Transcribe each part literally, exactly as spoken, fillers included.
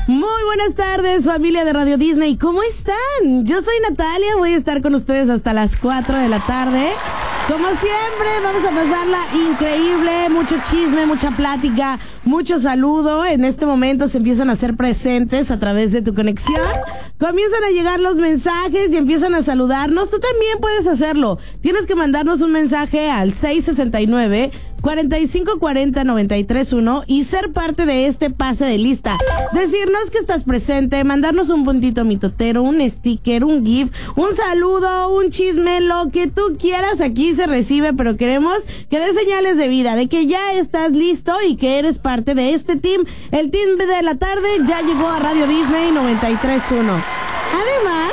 Muy buenas tardes, familia de Radio Disney. ¿Cómo están? Yo soy Natalia, voy a estar con ustedes hasta las cuatro de la tarde. Como siempre, vamos a pasarla increíble, mucho chisme, mucha plática, mucho saludo. En este momento se empiezan a hacer presentes a través de tu conexión. Comienzan a llegar los mensajes y empiezan a saludarnos. Tú también puedes hacerlo. Tienes que mandarnos un mensaje al seis sesenta y nueve, cuarenta y cinco cuarenta, noventa y tres uno y ser parte de este pase de lista. Decirnos que estás presente, mandarnos un puntito mitotero, un sticker, un gif, un saludo, un chisme, lo que tú quieras aquí se recibe, pero queremos que des señales de vida, de que ya estás listo y que eres parte de este team. El team de la tarde ya llegó a Radio Disney noventa y tres uno. Además,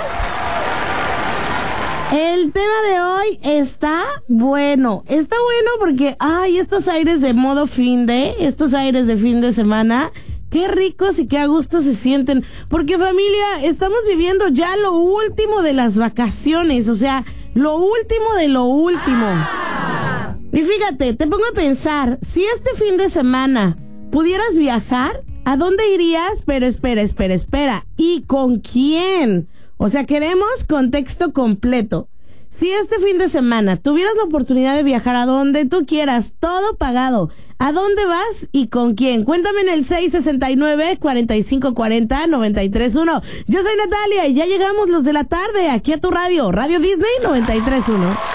el tema de hoy está bueno, está bueno porque, ay, estos aires de modo fin de, estos aires de fin de semana, qué ricos y qué a gusto se sienten, porque familia, estamos viviendo ya lo último de las vacaciones, o sea, lo último de lo último. Y fíjate, te pongo a pensar, si este fin de semana pudieras viajar, ¿a dónde irías? Pero espera, espera, espera, ¿y con quién? O sea, queremos contexto completo. Si este fin de semana tuvieras la oportunidad de viajar a donde tú quieras, todo pagado, ¿a dónde vas y con quién? Cuéntame en el seis sesenta y nueve, cuarenta y cinco cuarenta, noventa y tres uno. Yo soy Natalia y ya llegamos los de la tarde aquí a tu radio, Radio Disney noventa y tres uno.